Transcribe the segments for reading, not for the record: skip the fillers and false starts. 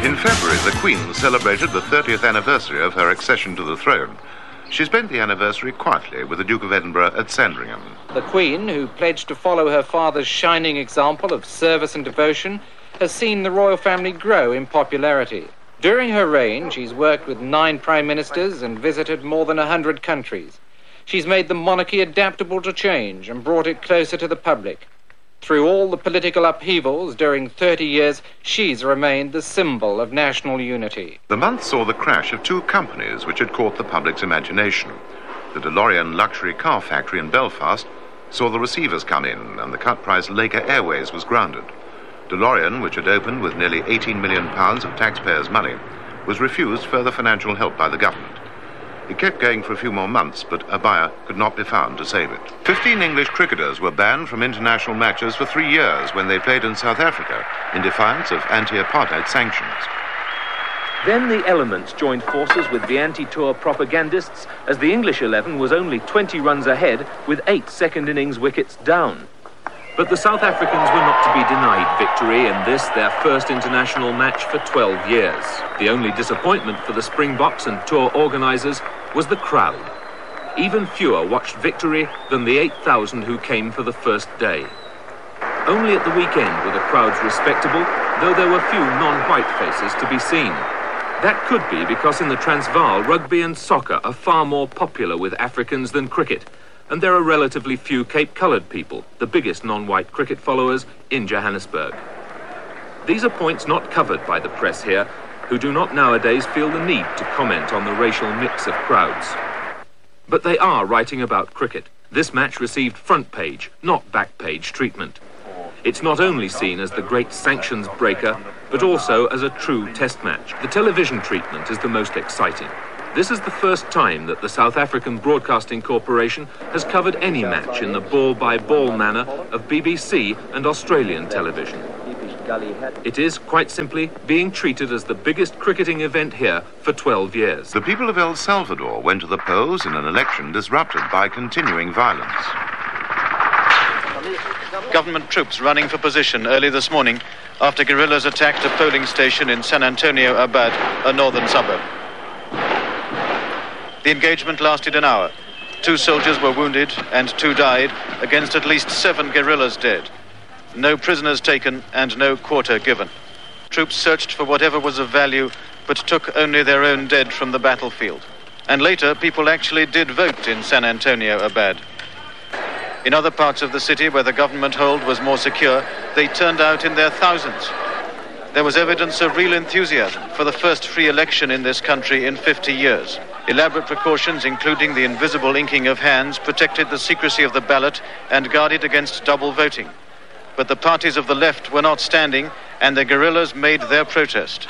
In February, the Queen celebrated the 30th anniversary of her accession to the throne. She spent the anniversary quietly with the Duke of Edinburgh at Sandringham. The Queen, who pledged to follow her father's shining example of service and devotion, has seen the royal family grow in popularity. During her reign, she's worked with 9 prime ministers and visited more than 100 countries. She's made the monarchy adaptable to change and brought it closer to the public. Through all the political upheavals during 30 years, she's remained the symbol of national unity. The month saw the crash of 2 companies which had caught the public's imagination. The DeLorean luxury car factory in Belfast saw the receivers come in and the cut-price Laker Airways was grounded. DeLorean, which had opened with nearly £18 million of taxpayers' money, was refused further financial help by the government. It kept going for a few more months, but a buyer could not be found to save it. 15 English cricketers were banned from international matches for 3 years when they played in South Africa in defiance of anti-apartheid sanctions. Then the Elements joined forces with the anti-tour propagandists as the English 11 was only 20 runs ahead with 8 second innings wickets down. But the South Africans were not to be denied victory in this, their first international match for 12 years. The only disappointment for the Springboks and tour organisers was the crowd. Even fewer watched victory than the 8,000 who came for the first day. Only at the weekend were the crowds respectable, though there were few non-white faces to be seen. That could be because in the Transvaal, rugby and soccer are far more popular with Africans than cricket, and there are relatively few Cape-coloured people, the biggest non-white cricket followers in Johannesburg. These are points not covered by the press here, who do not nowadays feel the need to comment on the racial mix of crowds. But they are writing about cricket. This match received front page, not back page treatment. It's not only seen as the great sanctions breaker, but also as a true test match. The television treatment is the most exciting. This is the first time that the South African Broadcasting Corporation has covered any match in the ball-by-ball manner of BBC and Australian television. It is, quite simply, being treated as the biggest cricketing event here for 12 years. The people of El Salvador went to the polls in an election disrupted by continuing violence. Government troops running for position early this morning after guerrillas attacked a polling station in San Antonio Abad, a northern suburb. The engagement lasted an hour. 2 soldiers were wounded and 2 died, against at least 7 guerrillas dead. No prisoners taken and no quarter given. Troops searched for whatever was of value, but took only their own dead from the battlefield. And later, people actually did vote in San Antonio Abad. In other parts of the city where the government hold was more secure, they turned out in their thousands. There was evidence of real enthusiasm for the first free election in this country in 50 years. Elaborate precautions, including the invisible inking of hands, protected the secrecy of the ballot and guarded against double voting. But the parties of the left were not standing, and the guerrillas made their protest.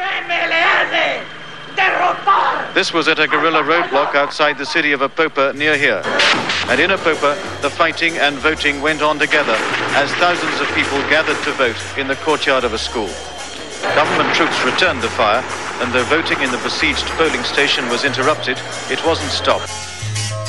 This was at a guerrilla roadblock outside the city of Apopa near here. And in Apopa, the fighting and voting went on together as thousands of people gathered to vote in the courtyard of a school. Government troops returned the fire, and though voting in the besieged polling station was interrupted, it wasn't stopped.